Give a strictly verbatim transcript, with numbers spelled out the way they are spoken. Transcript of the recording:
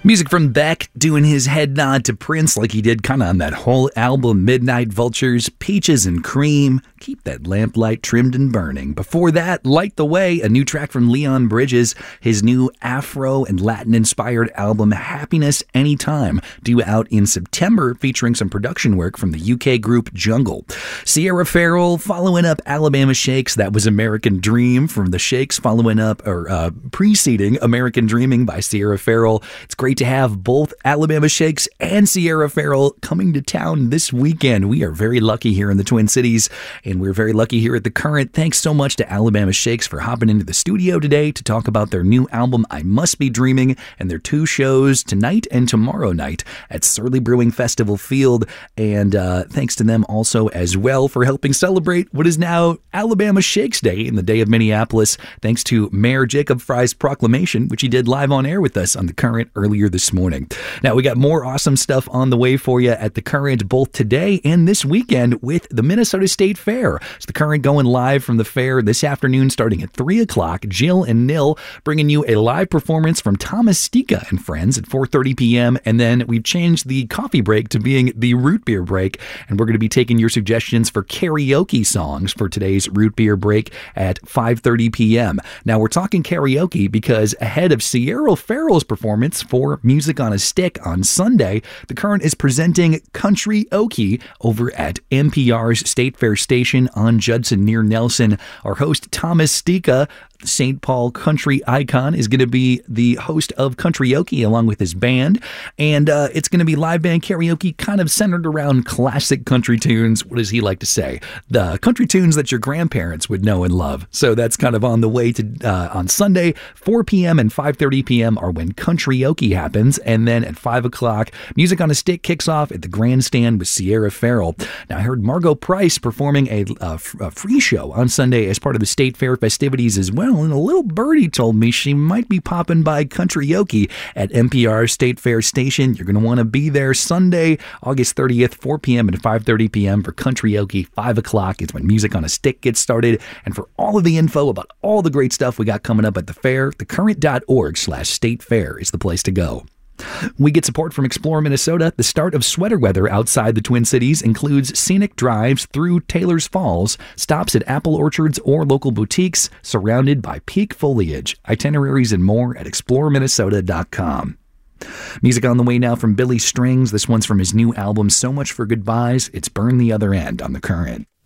Music from Beck doing his head nod to Prince like he did kind of on that whole album, Midnight Vultures, Peaches and Cream, Keep That Lamplight Trimmed and Burning. Before that, Light the Way, a new track from Leon Bridges, his new Afro and Latin-inspired album, Happiness Anytime, due out in September, featuring some production work from the U K group Jungle. Sierra Farrell following up Alabama Shakes, that was American Dream from the Shakes, following up, or uh, preceding American Dreaming by Sierra Farrell. It's great to have both Alabama Shakes and Sierra Farrell coming to town this weekend. We are very lucky here in the Twin Cities, and we're very lucky here at The Current. Thanks so much to Alabama Shakes for hopping into the studio today to talk about their new album, I Must Be Dreaming, and their two shows tonight and tomorrow night at Surly Brewing Festival Field. And uh, thanks to them also as well for helping celebrate what is now Alabama Shakes Day in the day of Minneapolis, thanks to Mayor Jacob Fry's proclamation, which he did live on air with us on The Current earlier this morning. Now, we got more awesome stuff on the way for you at The Current, both today and this weekend with the Minnesota State Fair. It's The Current going live from the fair this afternoon starting at three o'clock. Jill and Nil bringing you a live performance from Thomas Stika and Friends at four thirty p.m. And then we've changed the coffee break to being the root beer break. And we're going to be taking your suggestions for karaoke songs for today's root beer break at five thirty p.m. Now, we're talking karaoke because ahead of Sierra Farrell's performance for Music on a Stick on Sunday, The Current is presenting Country-oke over at N P R's State Fair station on Judson near Nelson. Our host, Thomas Stika, Saint Paul country icon, is going to be the host of Country-oke along with his band, and uh, it's going to be live band karaoke kind of centered around classic country tunes. What does he like to say? The country tunes that your grandparents would know and love. So that's kind of on the way to uh, on Sunday, four p.m. and five thirty p.m. are when Country-oke happens, and then at five o'clock, Music on a Stick kicks off at the Grandstand with Sierra Farrell. Now, I heard Margot Price performing a, uh, a free show on Sunday as part of the State Fair festivities as well. And a little birdie told me she might be popping by Country-oke at N P R State Fair Station. You're going to want to be there Sunday, August thirtieth, four p.m. and five thirty p.m. for Country-oke. five o'clock is when Music on a Stick gets started. And for all of the info about all the great stuff we got coming up at the fair, thecurrent.org slash state fair is the place to go. We get support from Explore Minnesota. The start of sweater weather outside the Twin Cities includes scenic drives through Taylor's Falls, stops at apple orchards or local boutiques, surrounded by peak foliage. Itineraries and more at explore minnesota dot com. Music on the way now from Billy Strings. This one's from his new album, So Much for Goodbyes. It's Burn the Other End on The Current.